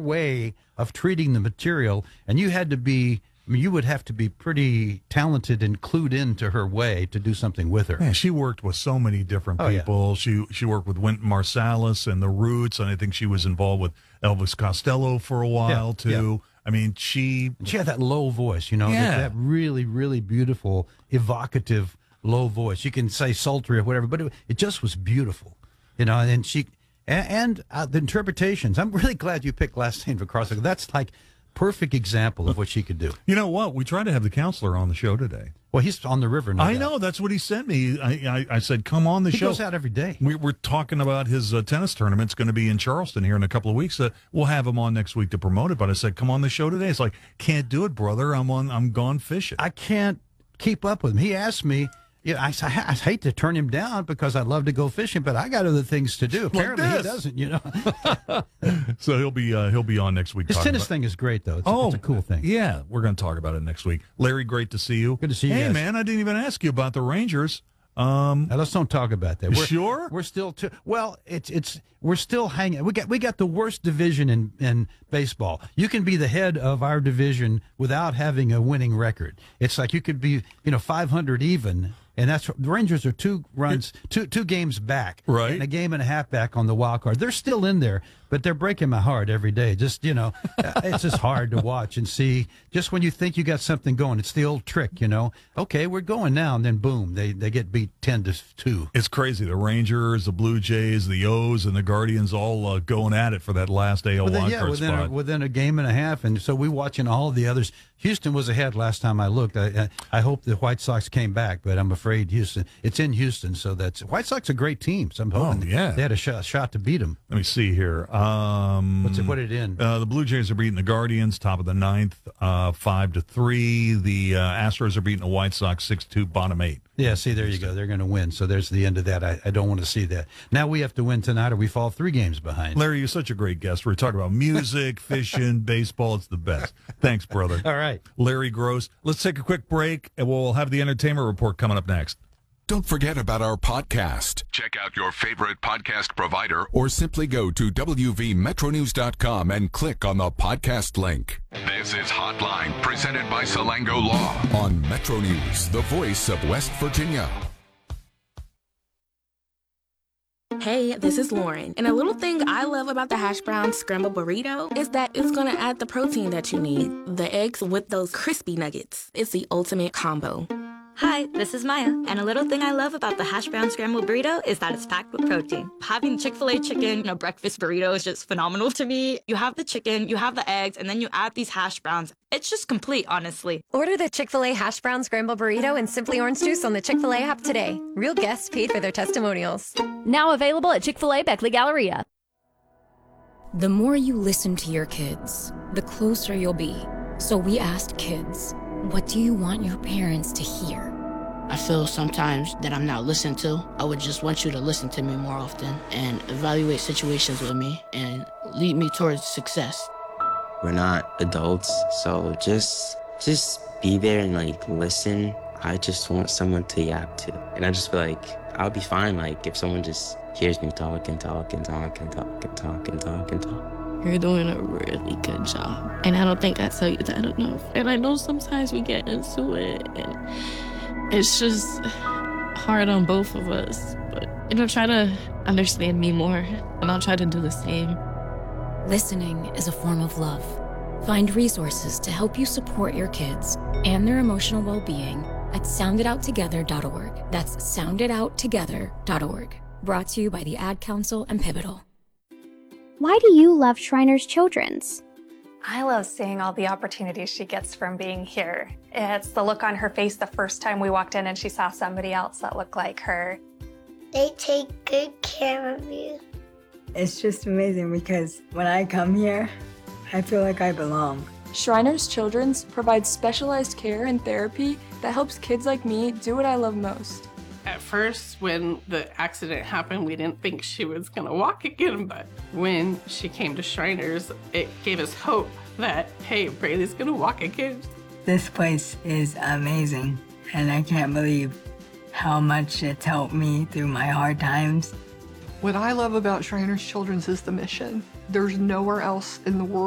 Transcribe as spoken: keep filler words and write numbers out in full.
way of treating the material, and you had to be, I mean, you would have to be pretty talented and clued into her way to do something with her. Man, she worked with so many different Oh, yeah. people. She she worked with Wynton Marsalis and the Roots, and I think she was involved with Elvis Costello for a while, Yeah, too. yeah. I mean, she... She had that low voice, you know, Yeah. that, that really, really beautiful, evocative low voice. You can say sultry or whatever, but it, it just was beautiful, you know, and she... And, and uh, the interpretations. I'm really glad you picked Last Name for Crossing. That's like perfect example of what she could do. You know what? We tried to have the counselor on the show today. Well, he's on the river now. I know. That's what he sent me. I, I, I said, come on the He show. goes out every day. We, we're talking about his uh, tennis tournament. It's going to be in Charleston here in a couple of weeks. Uh, we'll have him on next week to promote it. But I said, come on the show today. It's like, can't do it, brother. I'm on. I'm gone fishing. I can't keep up with him. He asked me, yeah, I, I, I hate to turn him down because I'd love to go fishing, but I got other things to do. Apparently he this. doesn't, you know. So he'll be uh, he'll be on next week. His talking tennis about- thing is great, though. It's, Oh, it's a cool thing. Yeah, we're going to talk about it next week. Larry, great to see you. Good to see you Hey, guys. man, I didn't even ask you about the Rangers. Um, Now, let's don't talk about that. We're, Sure? We're still too well. It's it's we're still hanging. We got we got the worst division in in baseball. You can be the head of our division without having a winning record. It's like you could be you know five hundred even, and that's the Rangers are two runs, two two games back, Right. and a game and a half back on the wild card. They're still in there, but they're breaking my heart every day. Just you know, it's just hard to watch and see. Just when you think you got something going, it's the old trick, you know. Okay, we're going now, and then boom, they they get beat ten to two. It's crazy. The Rangers, the Blue Jays, the O's, and the Guardians all uh, going at it for that last A L Within, wild yeah, card within spot. a, within a game and a half, and so we watching all of the others. Houston was ahead last time I looked. I, I, I hope the White Sox came back, but I'm afraid Houston. It's in Houston, so that's White Sox a great team. So I'm hoping Oh, yeah. they had a shot, shot to beat them. Let me see here. Um, What's it? What it in? Uh, the Blue Jays are beating the Guardians, top of the ninth, uh, five to three. The uh, Astros are beating the White Sox, six two, bottom eight. Yeah, see, there you go. They're going to win. So there's the end of that. I, I don't want to see that. Now we have to win tonight, or we fall three games behind. Larry, you're such a great guest. We're talking about music, fishing, baseball. It's the best. Thanks, brother. All right. Larry Gross. Let's take a quick break, and we'll have the entertainment report coming up next. Don't forget about our podcast. Check out your favorite podcast provider or simply go to w v metro news dot com and click on the podcast link. This is Hotline, presented by Salango Law on Metro News, the voice of West Virginia. Hey, this is Lauren, and a little thing I love about the hash brown scrambled burrito is that it's gonna add the protein that you need. The eggs with those crispy nuggets. It's the ultimate combo. Hi, this is Maya, and a little thing I love about the hash brown scrambled burrito is that it's packed with protein. Having Chick-fil-A chicken in a breakfast burrito is just phenomenal to me. You have the chicken, you have the eggs, and then you add these hash browns. It's just complete, honestly. Order the Chick-fil-A hash brown scrambled burrito and Simply Orange Juice on the Chick-fil-A app today. Real guests paid for their testimonials. Now available at Chick-fil-A Beckley Galleria. The more you listen to your kids, the closer you'll be. So we asked kids, what do you want your parents to hear? I feel sometimes that I'm not listened to. I would just want you to listen to me more often and evaluate situations with me and lead me towards success. We're not adults, so just just be there and like listen. I just want someone to yap to. And I just feel like I'll be fine like if someone just hears me talk and talk and talk and talk and talk and talk and talk. You're doing a really good job. And I don't think I tell you that enough. And I know sometimes we get into it and it's just hard on both of us. But, you know, try to understand me more and I'll try to do the same. Listening is a form of love. Find resources to help you support your kids and their emotional well-being at sound it out together dot org. That's sound it out together dot org. Brought to you by the Ad Council and Pivotal. Why do you love Shriners Children's? I love seeing all the opportunities she gets from being here. It's the look on her face the first time we walked in and she saw somebody else that looked like her. They take good care of you. It's just amazing because when I come here, I feel like I belong. Shriners Children's provides specialized care and therapy that helps kids like me do what I love most. At first, when the accident happened, we didn't think she was gonna walk again, but when she came to Shriners, it gave us hope that, hey, Braylee's gonna walk again. This place is amazing, and I can't believe how much it's helped me through my hard times. What I love about Shriners Children's is the mission. There's nowhere else in the world